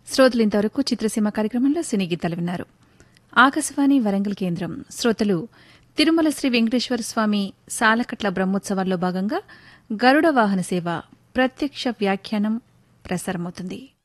శ్రోతలు ఇంతవరకు చిత్రసీమ కార్యక్రమంలో సినీ గీతాలు విన్నారు. ఆకాశవాణి వరంగల్ కేంద్రం శ్రోతలు తిరుమల శ్రీ వెంకటేశ్వర స్వామి సాలకట్ల బ్రహ్మోత్సవాల్లో భాగంగా గరుడ వాహన సేవ ప్రత్యక్ష వ్యాఖ్యానం ప్రసారమవుతుంది.